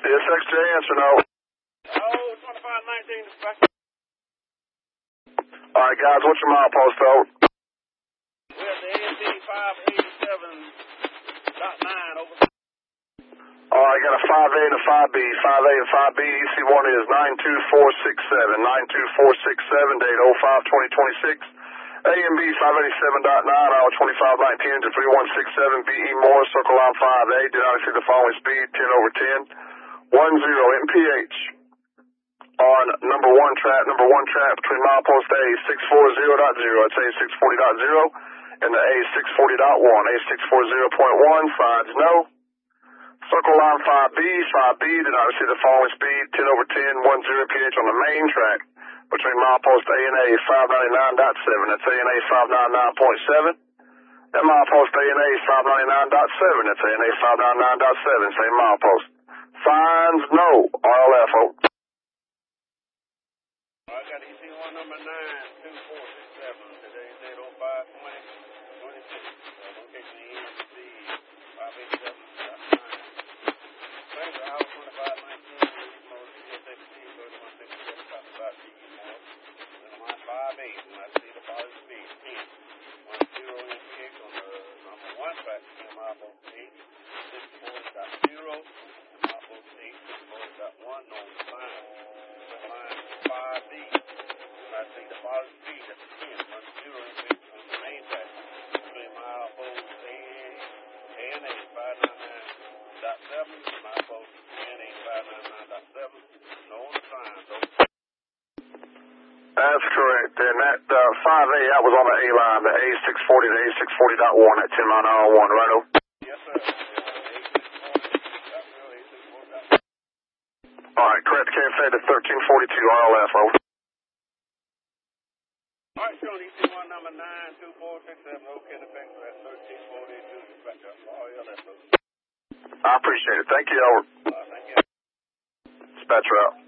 Yes, XJ, answer no. Oh, 2519 dispatcher. All right, guys, what's your milepost, though? We're at the AMD 587.9 over. All right, got a 5A and a 5B. 5A and 5B, EC1 is 92467. 92467, date 05-2026. AMB 587.9, hour 2519 to 3167. BE Morris, circle line 5A. Did not exceed the following speed, 10/10. 10 MPH. On number one track between milepost A 640.0, that's A 640.0, and the A 640.1. A 640.1, sides no. Circle line 5B did not receive the following speed, 10/10, 10 MPH on the main track between milepost A and A 599.7, that's A and A 599.7, and milepost A and A 599.7, that's A and A 599.7, same milepost. Signs no, RLF. I got EC1 number 92467. Today's date 05-2026. Location EMC 587.9. Claims are hour 2519. Motor CSXT 3167. Copy by BE Morris. Line 58. And I see the positive speed 10. 10 MPH on the number one track. Milepost 8 640.0. Milepost 8 640.1. No sign. Line 5B. I see the positive speed at the 10, 10 MPH on the main track between milepost A and A 599.7, milepost A and A 599.7. No sign. That's correct. And that 5A, that was on the A line, the A640, the A640.1 at 10 mile an hour 1, right? Yes, sir. All right, correct. KFA to 1342 RLF, over. All right, showing EC1 number 92467, located effective at 1342, dispatcher RLF. I appreciate it. Thank you, over. Thank you. Dispatcher out.